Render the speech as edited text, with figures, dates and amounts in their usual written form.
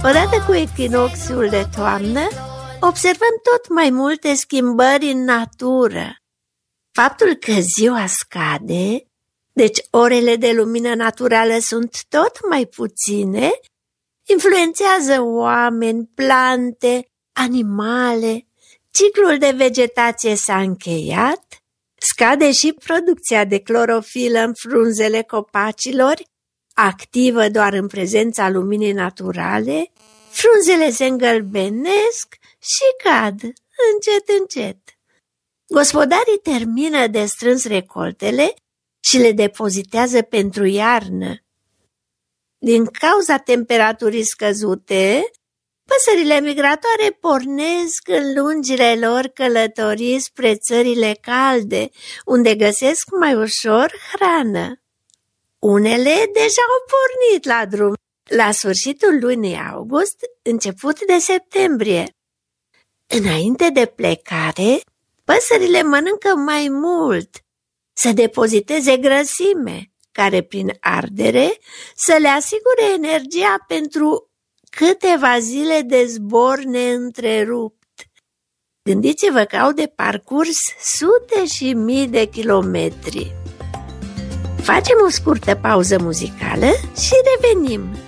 Odată cu echinocțiul de toamnă, observăm tot mai multe schimbări în natură. Faptul că ziua scade, deci orele de lumină naturală sunt tot mai puține, influențează oameni, plante, animale. Ciclul de vegetație s-a încheiat, scade și producția de clorofilă în frunzele copacilor, activă doar în prezența luminii naturale, frunzele se îngălbenesc și cad, încet, încet. Gospodarii termină de strâns recoltele și le depozitează pentru iarnă. Din cauza temperaturii scăzute, păsările migratoare pornesc în lungile lor călătorii spre țările calde, unde găsesc mai ușor hrană. Unele deja au pornit la drum la sfârșitul lunii august, început de septembrie. Înainte de plecare, păsările mănâncă mai mult, să depoziteze grăsime, care prin ardere să le asigure energia pentru câteva zile de zbor neîntrerupt. Gândiți-vă că au de parcurs sute și mii de kilometri. Facem o scurtă pauză muzicală și revenim.